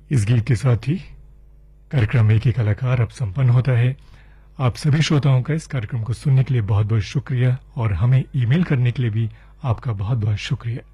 इस गीत के साथ ही कार्यक्रम एक ही कलाकार अब संपन्न होता है। आप सभी श्रोताओं का इस कार्यक्रम को सुनने के लिए बहुत बहुत शुक्रिया और हमें ईमेल करने के लिए भी आपका बहुत बहुत शुक्रिया।